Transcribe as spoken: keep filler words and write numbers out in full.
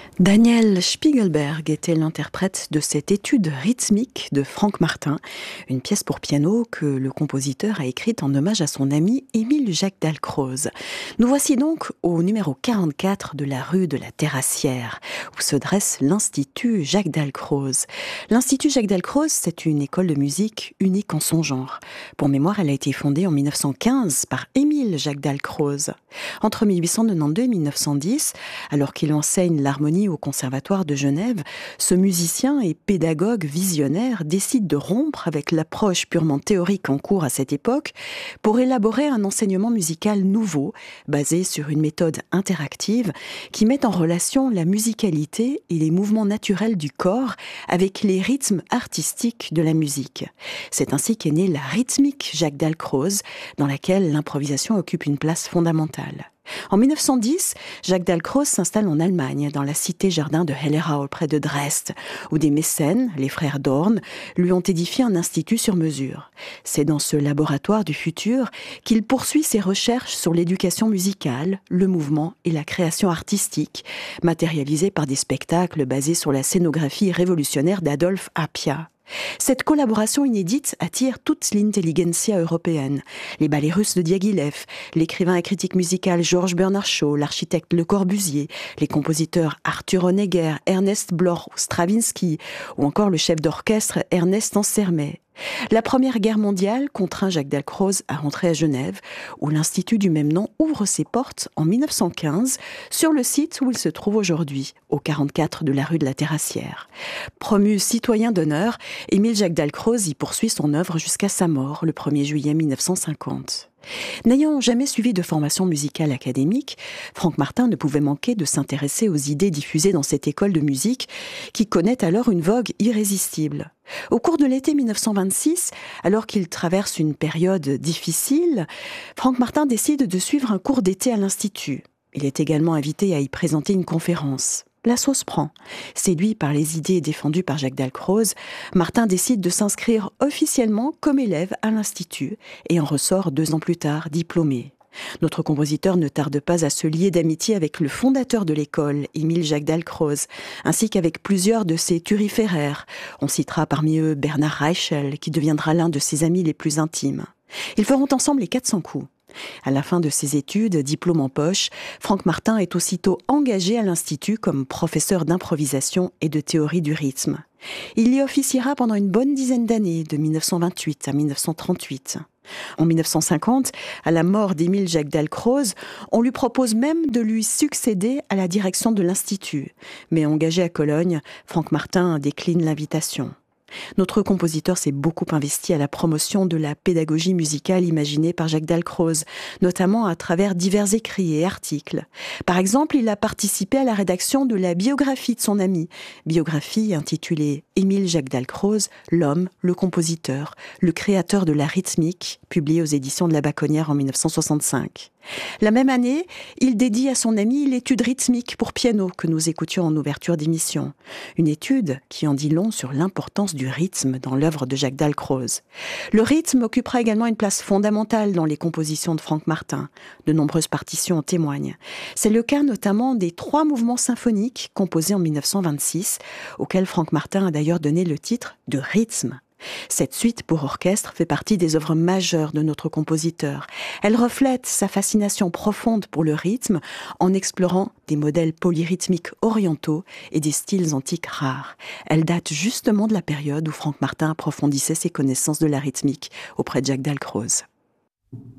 Daniel Spiegelberg était l'interprète de cette étude rythmique de Franck Martin, une pièce pour piano que le compositeur a écrite en hommage à son ami Émile Jacques Dalcroze. Nous voici donc au numéro quarante-quatre de la rue de la Terrassière, où se dresse l'Institut Jacques Dalcroze. L'Institut Jacques Dalcroze, c'est une école de musique unique en son genre. Pour mémoire, elle a été fondée en mille neuf cent quinze par Émile Jacques Dalcroze. Entre mille huit cent quatre-vingt-douze et mille neuf cent dix, alors qu'il enseigne l'harmonie au Conservatoire de Genève, ce musicien et pédagogue visionnaire décide de rompre avec l'approche purement théorique en cours à cette époque pour élaborer un enseignement musical nouveau, basé sur une méthode interactive qui met en relation la musicalité et les mouvements naturels du corps avec les rythmes artistiques de la musique. C'est ainsi qu'est née la rythmique Jacques Dalcroze, dans laquelle l'improvisation occupe une place fondamentale. En mille neuf cent dix, Jacques Dalcroze s'installe en Allemagne, dans la cité-jardin de Hellerau, près de Dresde, où des mécènes, les frères Dorn, lui ont édifié un institut sur mesure. C'est dans ce laboratoire du futur qu'il poursuit ses recherches sur l'éducation musicale, le mouvement et la création artistique, matérialisées par des spectacles basés sur la scénographie révolutionnaire d'Adolf Appia. Cette collaboration inédite attire toute l'intelligentsia européenne. Les ballets russes de Diaghilev, l'écrivain et critique musical Georges Bernard Shaw, l'architecte Le Corbusier, les compositeurs Arthur Honegger, Ernest Bloch, Stravinsky, ou encore le chef d'orchestre Ernest Ansermet. La Première Guerre mondiale contraint Jacques Dalcroze à rentrer à Genève, où l'Institut du même nom ouvre ses portes en mille neuf cent quinze, sur le site où il se trouve aujourd'hui, au quarante-quatre de la rue de la Terrassière. Promu citoyen d'honneur, Émile Jacques Dalcroze y poursuit son œuvre jusqu'à sa mort, le premier juillet mille neuf cent cinquante. N'ayant jamais suivi de formation musicale académique, Franck Martin ne pouvait manquer de s'intéresser aux idées diffusées dans cette école de musique qui connaît alors une vogue irrésistible. Au cours de l'été mille neuf cent vingt-six, alors qu'il traverse une période difficile, Franck Martin décide de suivre un cours d'été à l'Institut. Il est également invité à y présenter une conférence. La sauce prend. Séduit par les idées défendues par Jacques Dalcroze, Martin décide de s'inscrire officiellement comme élève à l'Institut et en ressort deux ans plus tard diplômé. Notre compositeur ne tarde pas à se lier d'amitié avec le fondateur de l'école, Émile Jacques Dalcroze, ainsi qu'avec plusieurs de ses thuriféraires. On citera parmi eux Bernard Reichel, qui deviendra l'un de ses amis les plus intimes. Ils feront ensemble les quatre cents coups. À la fin de ses études, diplôme en poche, Franck Martin est aussitôt engagé à l'Institut comme professeur d'improvisation et de théorie du rythme. Il y officiera pendant une bonne dizaine d'années, de mille neuf cent vingt-huit à mille neuf cent trente-huit. En mille neuf cent cinquante, à la mort d'Émile Jacques Dalcroze, on lui propose même de lui succéder à la direction de l'Institut. Mais engagé à Cologne, Franck Martin décline l'invitation. Notre compositeur s'est beaucoup investi à la promotion de la pédagogie musicale imaginée par Jacques Dalcroze, notamment à travers divers écrits et articles. Par exemple, il a participé à la rédaction de la biographie de son ami, biographie intitulée Émile Jacques Dalcroze, l'homme, le compositeur, le créateur de la rythmique, publiée aux éditions de la Bacconnière en mille neuf cent soixante-cinq. La même année, il dédie à son ami l'étude rythmique pour piano que nous écoutions en ouverture d'émission. Une étude qui en dit long sur l'importance du rythme dans l'œuvre de Jacques Dalcroze. Le rythme occupera également une place fondamentale dans les compositions de Franck Martin. De nombreuses partitions en témoignent. C'est le cas notamment des trois mouvements symphoniques composés en mille neuf cent vingt-six, auxquels Franck Martin a d'ailleurs donné le titre de rythme. Cette suite pour orchestre fait partie des œuvres majeures de notre compositeur. Elle reflète sa fascination profonde pour le rythme en explorant des modèles polyrythmiques orientaux et des styles antiques rares. Elle date justement de la période où Franck Martin approfondissait ses connaissances de la rythmique auprès de Jacques Dalcroze.